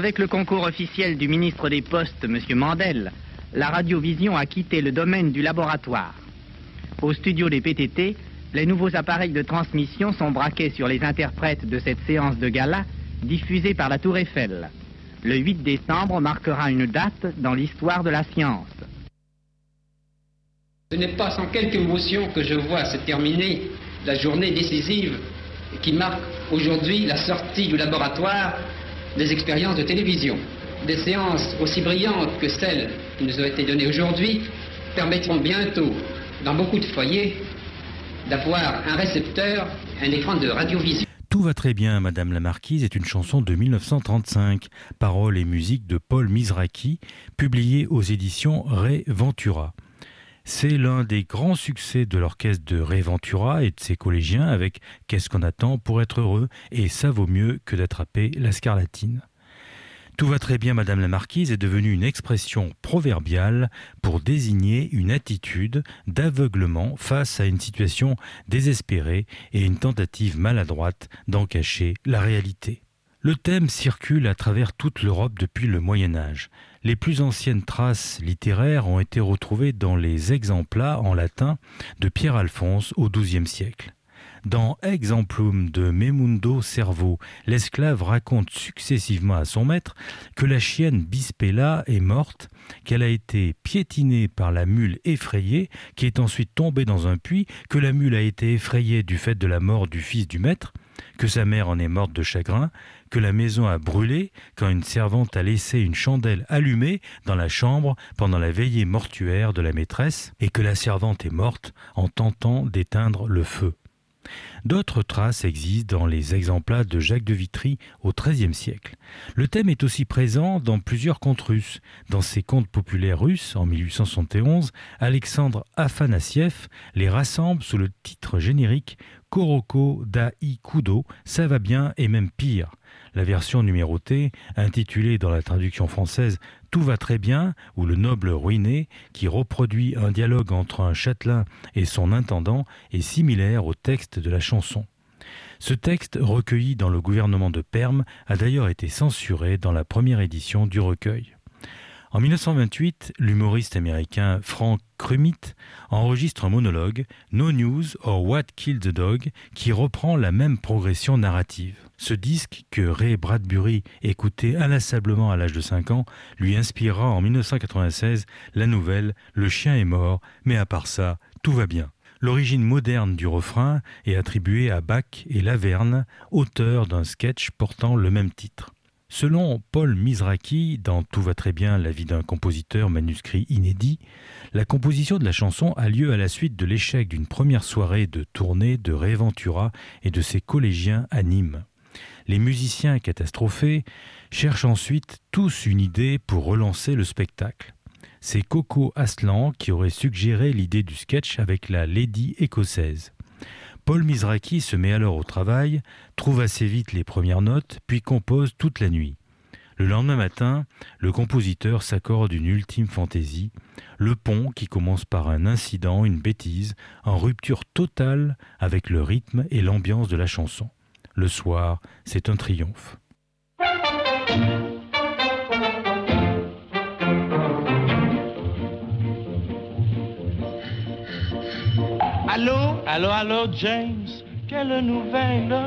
Avec le concours officiel du ministre des Postes, M. Mandel, la radiovision a quitté le domaine du laboratoire. Au studio des PTT, les nouveaux appareils de transmission sont braqués sur les interprètes de cette séance de gala diffusée par la Tour Eiffel. Le 8 décembre marquera une date dans l'histoire de la science. Ce n'est pas sans quelque émotion que je vois se terminer la journée décisive qui marque aujourd'hui la sortie du laboratoire des expériences de télévision. Des séances aussi brillantes que celles qui nous ont été données aujourd'hui permettront bientôt, dans beaucoup de foyers, d'avoir un récepteur, un écran de radiovision. Tout va très bien, Madame la Marquise est une chanson de 1935, paroles et musique de Paul Mizrachi, publiée aux éditions Ray Ventura. C'est l'un des grands succès de l'orchestre de Ray Ventura et de ses collégiens avec « Qu'est-ce qu'on attend pour être heureux ?» et « Ça vaut mieux que d'attraper la scarlatine ». Tout va très bien, Madame la Marquise est devenue une expression proverbiale pour désigner une attitude d'aveuglement face à une situation désespérée et une tentative maladroite d'en cacher la réalité. Le thème circule à travers toute l'Europe depuis le Moyen-Âge. Les plus anciennes traces littéraires ont été retrouvées dans les exemplats en latin de Pierre-Alphonse au XIIe siècle. Dans Exemplum de Memundo Cervo, l'esclave raconte successivement à son maître que la chienne Bispella est morte, qu'elle a été piétinée par la mule effrayée, qui est ensuite tombée dans un puits, que la mule a été effrayée du fait de la mort du fils du maître, que sa mère en est morte de chagrin, que la maison a brûlé quand une servante a laissé une chandelle allumée dans la chambre pendant la veillée mortuaire de la maîtresse, et que la servante est morte en tentant d'éteindre le feu. D'autres traces existent dans les exemplats de Jacques de Vitry au XIIIe siècle. Le thème est aussi présent dans plusieurs contes russes. Dans ses contes populaires russes, en 1871, Alexandre Afanassiev les rassemble sous le titre générique Koroko da Ikudo, ça va bien et même pire. La version numérotée, intitulée dans la traduction française Tout va très bien, ou Le noble ruiné, qui reproduit un dialogue entre un châtelain et son intendant, est similaire au texte de la chanson. Ce texte, recueilli dans le gouvernement de Perm, a d'ailleurs été censuré dans la première édition du recueil. En 1928, l'humoriste américain Frank Krumit enregistre un monologue, No News or What Killed the Dog, qui reprend la même progression narrative. Ce disque, que Ray Bradbury écoutait inlassablement à l'âge de 5 ans, lui inspirera en 1996 la nouvelle Le chien est mort, mais à part ça, tout va bien. L'origine moderne du refrain est attribuée à Bach et Laverne, auteurs d'un sketch portant le même titre. Selon Paul Mizrachi, dans Tout va très bien, la vie d'un compositeur, manuscrit inédit, la composition de la chanson a lieu à la suite de l'échec d'une première soirée de tournée de Ray Ventura et de ses collégiens à Nîmes. Les musiciens catastrophés cherchent ensuite tous une idée pour relancer le spectacle. C'est Coco Aslan qui aurait suggéré l'idée du sketch avec la Lady écossaise. Paul Mizrachi se met alors au travail, trouve assez vite les premières notes, puis compose toute la nuit. Le lendemain matin, le compositeur s'accorde une ultime fantaisie, le pont qui commence par un incident, une bêtise, en rupture totale avec le rythme et l'ambiance de la chanson. Le soir, c'est un triomphe. Allô? Allô, allô, James? Quelle nouvelle?